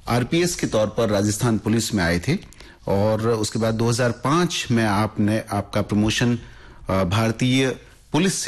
RPS के तौर पर राजस्थान पुलिस में आए थे और उसके बाद 2005 में आपका प्रमोशन भारतीय पुलिस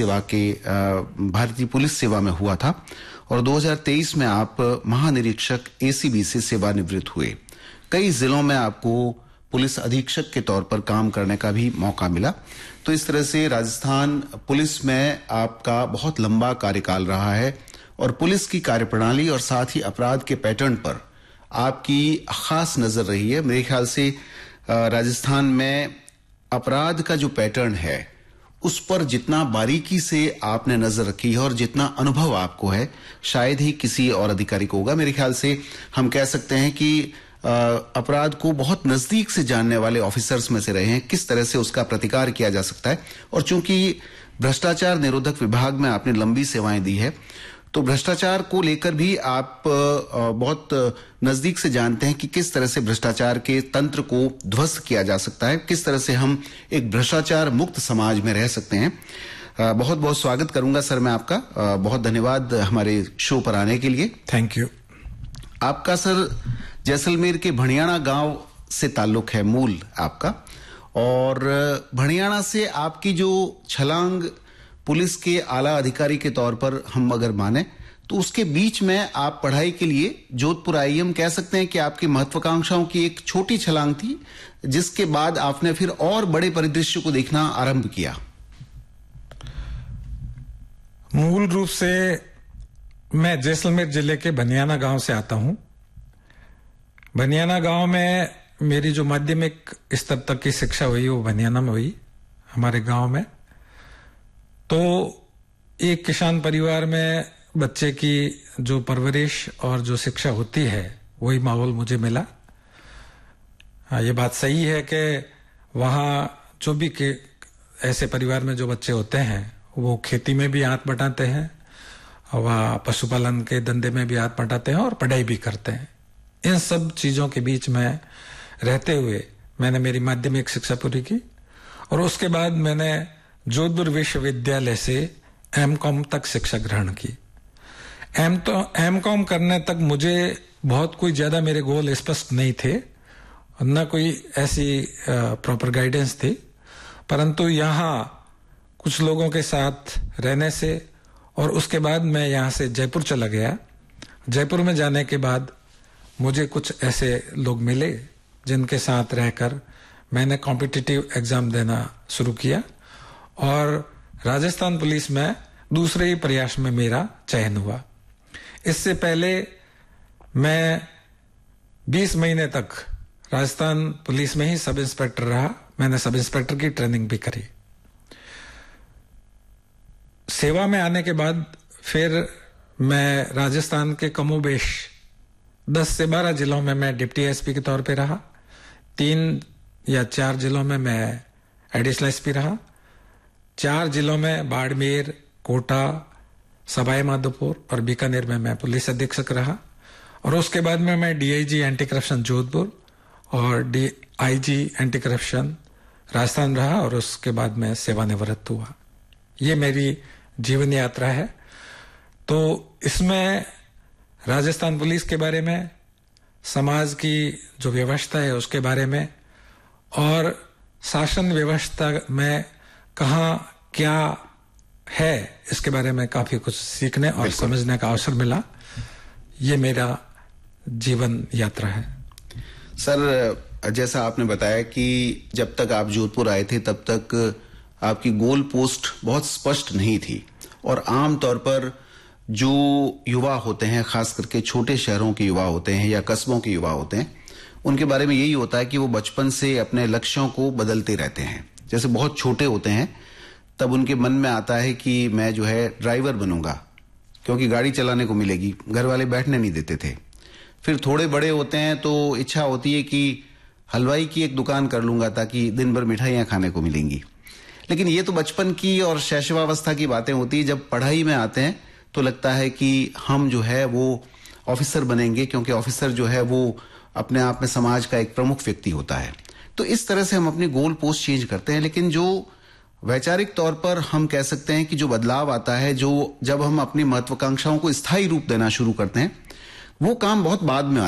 सेवा में हुआ था और 2023 में आप महानिरीक्षक एसीबी से सेवानिवृत्त हुए। कई जिलों में आपको पुलिस अधीक्षक के तौर पर काम करने का भी मौका मिला। तो इस तरह से राजस्थान पुलिस में आपका बहुत लंबा कार्यकाल रहा है और पुलिस की कार्यप्रणाली और साथ ही अपराध के पैटर्न पर आपकी खास नजर रही है। मेरे ख्याल से राजस्थान में अपराध का जो पैटर्न है उस पर जितना बारीकी से आपने नजर रखी है और जितना अनुभव आपको है शायद ही किसी और अधिकारी को होगा। मेरे ख्याल से हम कह सकते हैं कि अपराध को बहुत नजदीक से जानने वाले ऑफिसर्स में से रहे हैं, किस तरह से उसका प्रतिकार किया जा सकता है। और चूंकि भ्रष्टाचार निरोधक विभाग में आपने लंबी सेवाएं दी है तो भ्रष्टाचार को लेकर भी आप बहुत नजदीक से जानते हैं कि किस तरह से भ्रष्टाचार के तंत्र को ध्वस्त किया जा सकता है, किस तरह से हम एक भ्रष्टाचार मुक्त समाज में रह सकते हैं। बहुत बहुत स्वागत करूंगा सर मैं आपका। बहुत धन्यवाद हमारे शो पर आने के लिए। Thank you. आपका सर जैसलमेर के भणियाना गांव से ताल्लुक है मूल आपका, और भणियाना से आपकी जो छलांग पुलिस के आला अधिकारी के तौर पर हम अगर माने तो उसके बीच में आप पढ़ाई के लिए जोधपुर आई। हम कह सकते हैं कि आपकी महत्वाकांक्षाओं की एक छोटी छलांग थी जिसके बाद आपने फिर और बड़े परिदृश्य को देखना आरंभ किया। मूल रूप से मैं जैसलमेर जिले के बनियाना गांव से आता हूं। बनियाना गांव में मेरी जो माध्यमिक स्तर तक की शिक्षा हुई वो बनियाना में हुई, हमारे गांव में। तो एक किसान परिवार में बच्चे की जो परवरिश और जो शिक्षा होती है वही माहौल मुझे मिला। ये बात सही है कि वहाँ जो भी के ऐसे परिवार में जो बच्चे होते हैं वो खेती में भी हाथ बटाते हैं, वह पशुपालन के धंधे में भी हाथ बटाते हैं और पढ़ाई भी करते हैं। इन सब चीजों के बीच में रहते हुए मैंने मेरी माध्यमिक शिक्षा पूरी की और उसके बाद मैंने जोधपुर विश्वविद्यालय से एमकॉम तक शिक्षा ग्रहण की। एमकॉम करने तक मुझे बहुत कोई ज्यादा मेरे गोल स्पष्ट नहीं थे, न कोई ऐसी प्रॉपर गाइडेंस थी, परंतु यहाँ कुछ लोगों के साथ रहने से और उसके बाद मैं यहाँ से जयपुर चला गया। जयपुर में जाने के बाद मुझे कुछ ऐसे लोग मिले जिनके साथ रहकर मैंने कॉम्पिटिटिव एग्जाम देना शुरू किया और राजस्थान पुलिस में दूसरे ही प्रयास में मेरा चयन हुआ। इससे पहले मैं 20 महीने तक राजस्थान पुलिस में ही सब इंस्पेक्टर रहा। मैंने सब इंस्पेक्टर की ट्रेनिंग भी करी। सेवा में आने के बाद फिर मैं राजस्थान के कमोबेश 10 से 12 जिलों में मैं डिप्टी एसपी के तौर पे रहा। 3 या 4 जिलों में मैं एडिशनल एसपी रहा। 4 जिलों में बाड़मेर, कोटा, सवाई माधोपुर और बीकानेर में मैं पुलिस अधीक्षक रहा और उसके बाद में मैं डीआईजी एंटी करप्शन जोधपुर और डीआईजी एंटी करप्शन राजस्थान रहा और उसके बाद मैं सेवानिवृत्त हुआ। ये मेरी जीवन यात्रा है। तो इसमें राजस्थान पुलिस के बारे में, समाज की जो व्यवस्था है उसके बारे में और शासन व्यवस्था में कहाँ क्या है इसके बारे में काफी कुछ सीखने और समझने का अवसर मिला। ये मेरा जीवन यात्रा है। सर जैसा आपने बताया कि जब तक आप जोधपुर आए थे तब तक आपकी गोल पोस्ट बहुत स्पष्ट नहीं थी और आमतौर पर जो युवा होते हैं, खास करके छोटे शहरों के युवा होते हैं या कस्बों के युवा होते हैं, उनके बारे में यही होता है कि वो बचपन से अपने लक्ष्यों को बदलते रहते हैं। जैसे बहुत छोटे होते हैं तब उनके मन में आता है कि मैं जो है ड्राइवर बनूंगा क्योंकि गाड़ी चलाने को मिलेगी, घर वाले बैठने नहीं देते थे। फिर थोड़े बड़े होते हैं तो इच्छा होती है कि हलवाई की एक दुकान कर लूंगा ताकि दिन भर मिठाइयां खाने को मिलेंगी। लेकिन ये तो बचपन की और शैशवावस्था की बातें होती है। जब पढ़ाई में आते हैं तो लगता है कि हम जो है वो ऑफिसर बनेंगे क्योंकि ऑफिसर जो है वो अपने आप में समाज का एक प्रमुख व्यक्ति होता है। तो इस तरह से हम अपनी गोल पोस्ट चेंज करते हैं। लेकिन जो वैचारिक तौर पर हम कह सकते हैं कि जो बदलाव आता है, जो जब हम अपनी महत्वाकांक्षाओं को स्थायी रूप देना शुरू करते हैं, वो काम बहुत बाद में